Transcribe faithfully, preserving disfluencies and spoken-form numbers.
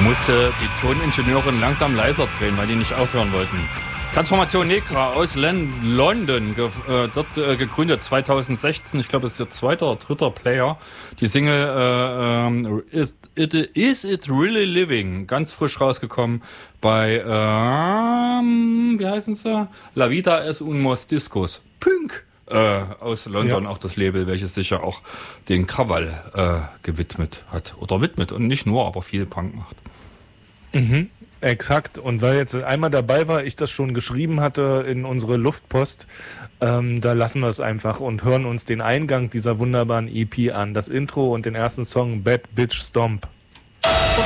musste die Toningenieurin langsam leiser drehen, weil die nicht aufhören wollten. Transformation Negra aus Len- London, ge- äh, dort äh, gegründet zweitausendsechzehn, ich glaube, es ist ihr zweiter oder dritter Player. Die Single äh, ähm, it, it, Is It Really Living, ganz frisch rausgekommen bei, ähm, wie heißen sie? La Vida es Unos Discos, Pünk, äh, aus London, ja. Auch das Label, welches sich ja auch den Krawall äh, gewidmet hat, oder widmet und nicht nur, aber viel Punk macht. Mhm. Exakt. Und weil jetzt einmal dabei war, ich das schon geschrieben hatte in unsere Luftpost, ähm, da lassen wir es einfach und hören uns den Eingang dieser wunderbaren E P an. Das Intro und den ersten Song Bad Bitch Stomp.